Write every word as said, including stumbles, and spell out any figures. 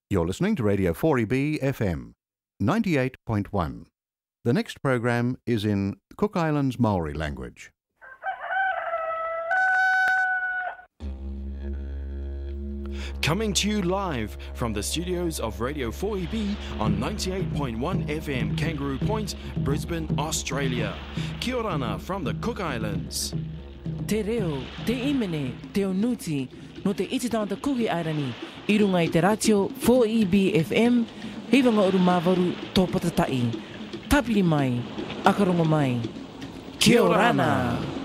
You're listening to Radio four E B F M, ninety-eight point one. The next program is in Cook Islands Maori language. Coming to you live from the studios of Radio four E B on ninety-eight point one F M Kangaroo Point, Brisbane, Australia. Kia orana from the Cook Islands. Te reo, te imene, te onuti, no te ititanga Kuki Airani, i runga i te ratio four E B F M, hivanga uru mavaru tō patatai. Tapiri mai, akarongo mai. Kia orana!